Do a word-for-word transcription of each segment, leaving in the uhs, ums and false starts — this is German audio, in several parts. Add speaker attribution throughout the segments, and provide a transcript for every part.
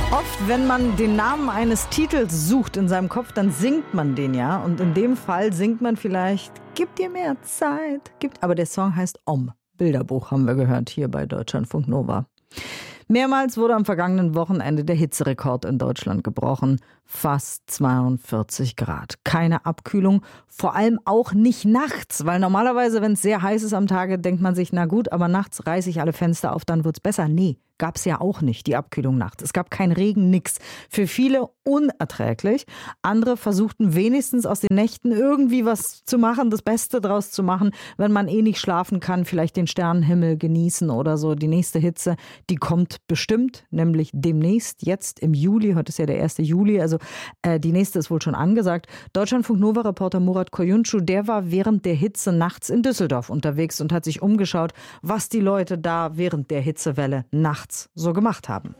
Speaker 1: Oft, wenn man den Namen eines Titels sucht in seinem Kopf, dann singt man den ja. Und in dem Fall singt man vielleicht Gib dir mehr Zeit. Gibt, aber der Song heißt Om. Bilderbuch haben wir gehört hier bei Deutschlandfunk Nova. Mehrmals wurde am vergangenen Wochenende der Hitzerekord in Deutschland gebrochen. Fast zweiundvierzig Grad. Keine Abkühlung, vor allem auch nicht nachts. Weil normalerweise, wenn es sehr heiß ist am Tage, denkt man sich, na gut, aber nachts reiße ich alle Fenster auf, dann wird's besser. Nee, gab's ja auch nicht, die Abkühlung nachts. Es gab keinen Regen, nix. Für viele unerträglich. Andere versuchten wenigstens aus den Nächten irgendwie was zu machen, das Beste draus zu machen. Wenn man eh nicht schlafen kann, vielleicht den Sternenhimmel genießen oder so. Die nächste Hitze, die kommt bestimmt, nämlich demnächst, jetzt im Juli. Heute ist ja der erste Juli, also äh, die nächste ist wohl schon angesagt. Deutschlandfunk Nova-Reporter Murat Koyuncu, der war während der Hitze nachts in Düsseldorf unterwegs und hat sich umgeschaut, was die Leute da während der Hitzewelle nachts so gemacht haben.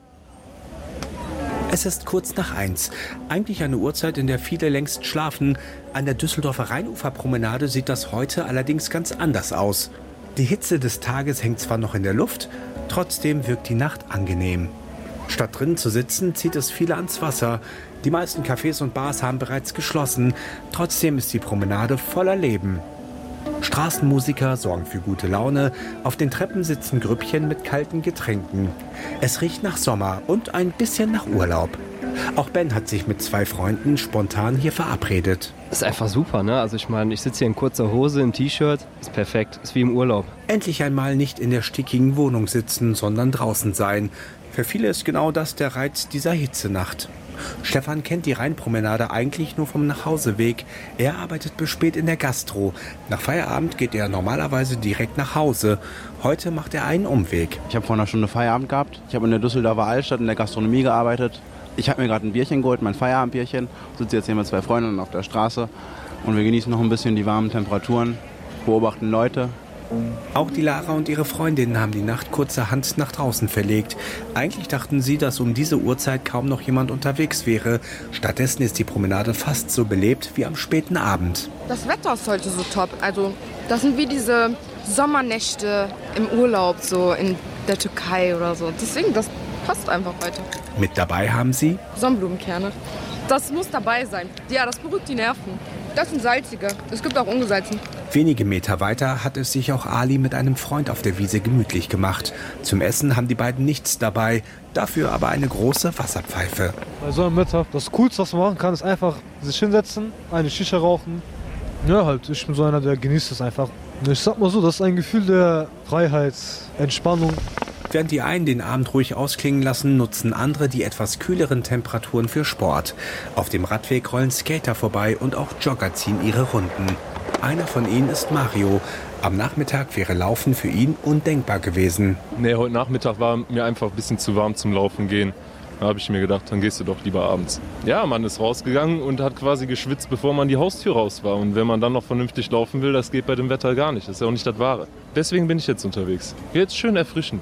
Speaker 2: Es ist kurz nach eins. Eigentlich eine Uhrzeit, in der viele längst schlafen. An der Düsseldorfer Rheinuferpromenade sieht das heute allerdings ganz anders aus. Die Hitze des Tages hängt zwar noch in der Luft, trotzdem wirkt die Nacht angenehm. Statt drinnen zu sitzen, zieht es viele ans Wasser. Die meisten Cafés und Bars haben bereits geschlossen. Trotzdem ist die Promenade voller Leben. Straßenmusiker sorgen für gute Laune. Auf den Treppen sitzen Grüppchen mit kalten Getränken. Es riecht nach Sommer und ein bisschen nach Urlaub. Auch Ben hat sich mit zwei Freunden spontan hier verabredet.
Speaker 3: Das ist einfach super, ne? Also ich meine, ich sitze hier in kurzer Hose, im T-Shirt. Ist perfekt, ist wie im Urlaub.
Speaker 2: Endlich einmal nicht in der stickigen Wohnung sitzen, sondern draußen sein. Für viele ist genau das der Reiz dieser Hitzenacht. Stefan kennt die Rheinpromenade eigentlich nur vom Nachhauseweg. Er arbeitet bis spät in der Gastro. Nach Feierabend geht er normalerweise direkt nach Hause. Heute macht er einen Umweg.
Speaker 4: Ich habe vor einer Stunde Feierabend gehabt. Ich habe in der Düsseldorfer Altstadt in der Gastronomie gearbeitet. Ich habe mir gerade ein Bierchen geholt, mein Feierabendbierchen. Ich sitze jetzt hier mit zwei Freundinnen auf der Straße und wir genießen noch ein bisschen die warmen Temperaturen, beobachten Leute.
Speaker 2: Auch die Lara und ihre Freundinnen haben die Nacht kurzerhand nach draußen verlegt. Eigentlich dachten sie, dass um diese Uhrzeit kaum noch jemand unterwegs wäre. Stattdessen ist die Promenade fast so belebt wie am späten Abend.
Speaker 5: Das Wetter ist heute so top. Also das sind wie diese Sommernächte im Urlaub, so in der Türkei oder so. Deswegen, das passt einfach heute.
Speaker 2: Mit dabei haben sie
Speaker 5: Sonnenblumenkerne. Das muss dabei sein. Ja, das beruhigt die Nerven. Das sind salzige. Es gibt auch ungesalzen.
Speaker 2: Wenige Meter weiter hat es sich auch Ali mit einem Freund auf der Wiese gemütlich gemacht. Zum Essen haben die beiden nichts dabei, dafür aber eine große Wasserpfeife.
Speaker 6: Bei so einem Wetter, das Coolste, was man machen kann, ist einfach sich hinsetzen, eine Shisha rauchen. Ja, halt, ich bin so einer, der genießt es einfach. Ich sag mal so, das ist ein Gefühl der Freiheit, Entspannung.
Speaker 2: Während die einen den Abend ruhig ausklingen lassen, nutzen andere die etwas kühleren Temperaturen für Sport. Auf dem Radweg rollen Skater vorbei und auch Jogger ziehen ihre Runden. Einer von ihnen ist Mario. Am Nachmittag wäre Laufen für ihn undenkbar gewesen.
Speaker 7: Nee, heute Nachmittag war mir einfach ein bisschen zu warm zum Laufen gehen. Da habe ich mir gedacht, dann gehst du doch lieber abends. Ja, man ist rausgegangen und hat quasi geschwitzt, bevor man die Haustür raus war. Und wenn man dann noch vernünftig laufen will, das geht bei dem Wetter gar nicht. Das ist ja auch nicht das Wahre. Deswegen bin ich jetzt unterwegs. Jetzt schön erfrischend.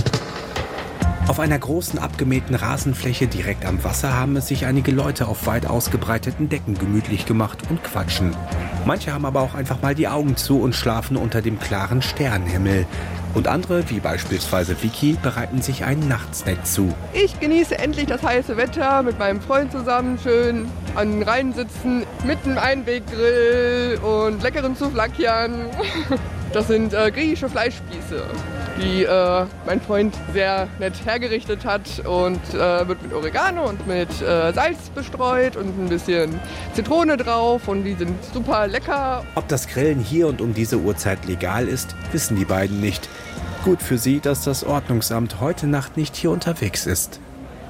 Speaker 2: Auf einer großen abgemähten Rasenfläche direkt am Wasser haben es sich einige Leute auf weit ausgebreiteten Decken gemütlich gemacht und quatschen. Manche haben aber auch einfach mal die Augen zu und schlafen unter dem klaren Sternenhimmel. Und andere, wie beispielsweise Vicky, bereiten sich einen Nachtsnack zu.
Speaker 8: Ich genieße endlich das heiße Wetter mit meinem Freund zusammen, schön an den Rhein sitzen, mit einem Einweggrill und leckeren Souvlakian. Das sind äh, griechische Fleischspieße, die äh, mein Freund sehr nett hergerichtet hat und äh, wird mit Oregano und mit äh, Salz bestreut und ein bisschen Zitrone drauf und die sind super lecker.
Speaker 2: Ob das Grillen hier und um diese Uhrzeit legal ist, wissen die beiden nicht. Gut für sie, dass das Ordnungsamt heute Nacht nicht hier unterwegs ist.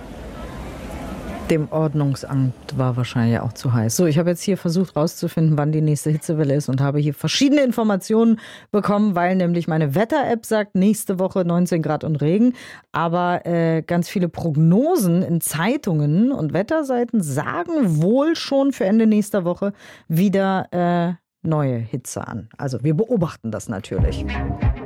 Speaker 1: Dem Ordnungsamt war wahrscheinlich auch zu heiß. So, ich habe jetzt hier versucht rauszufinden, wann die nächste Hitzewelle ist und habe hier verschiedene Informationen bekommen, weil nämlich meine Wetter-App sagt, nächste Woche neunzehn Grad und Regen. Aber äh, ganz viele Prognosen in Zeitungen und Wetterseiten sagen wohl schon für Ende nächster Woche wieder äh, neue Hitze an. Also wir beobachten das natürlich.